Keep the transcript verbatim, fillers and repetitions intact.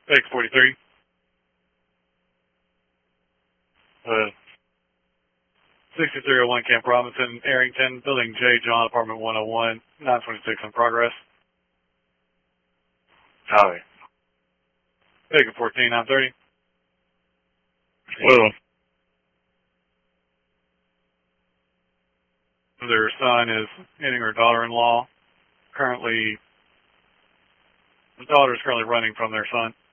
Vegas forty-three. Uh, sixty-three oh one Camp Robinson, Arrington, Building J, John, Apartment one oh one, nine twenty-six in progress. Copy. Vegas fourteen, nine thirty. Well, Their son is hitting her daughter-in-law. Currently, the daughter is currently running from their son.